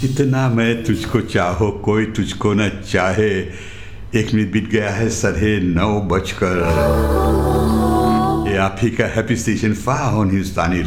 इतना मैं तुझको चाहो कोई तुझको न चाहे, 1 मिनट बीत गया है 9:30 बजकर। ये आप ही का हैप्पी स्टेशन फा ऑन हिंदुस्तानी